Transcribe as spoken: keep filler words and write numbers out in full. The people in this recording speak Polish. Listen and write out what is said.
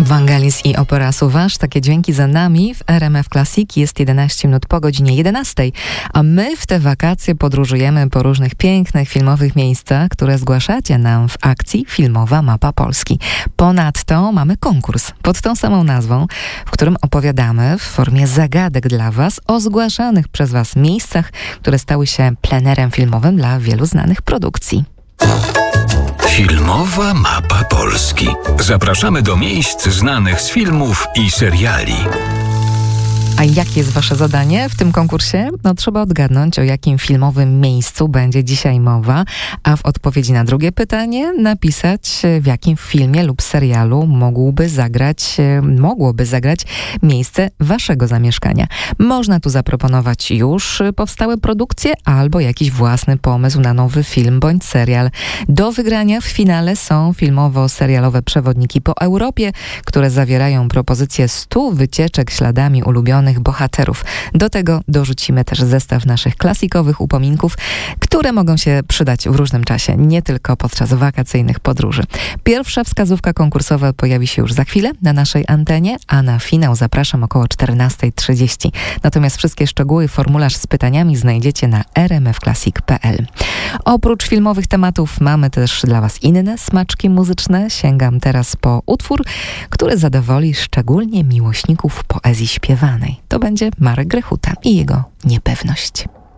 Vangelis i Opera Sauvage, takie dźwięki za nami. W R M F Classic jest jedenaście minut po godzinie jedenastej, a my w te wakacje podróżujemy po różnych pięknych filmowych miejscach, które zgłaszacie nam w akcji Filmowa Mapa Polski. Ponadto mamy konkurs pod tą samą nazwą, w którym opowiadamy w formie zagadek dla Was o zgłaszanych przez Was miejscach, które stały się plenerem filmowym dla wielu znanych produkcji. Filmowa Mapa Polski. Zapraszamy do miejsc znanych z filmów i seriali. A jakie jest wasze zadanie w tym konkursie? No trzeba odgadnąć, o jakim filmowym miejscu będzie dzisiaj mowa, a w odpowiedzi na drugie pytanie napisać, w jakim filmie lub serialu mógłby zagrać, mogłoby zagrać miejsce waszego zamieszkania. Można tu zaproponować już powstałe produkcje albo jakiś własny pomysł na nowy film bądź serial. Do wygrania w finale są filmowo-serialowe przewodniki po Europie, które zawierają propozycje stu wycieczek śladami ulubionych bohaterów. Do tego dorzucimy też zestaw naszych klasikowych upominków, które mogą się przydać w różnym czasie, nie tylko podczas wakacyjnych podróży. Pierwsza wskazówka konkursowa pojawi się już za chwilę na naszej antenie, a na finał zapraszam około czternasta trzydzieści. Natomiast wszystkie szczegóły, formularz z pytaniami znajdziecie na r m f classic kropka p l. Oprócz filmowych tematów mamy też dla Was inne smaczki muzyczne. Sięgam teraz po utwór, który zadowoli szczególnie miłośników poezji śpiewanej. To będzie Marek Grechuta i jego Niepewność.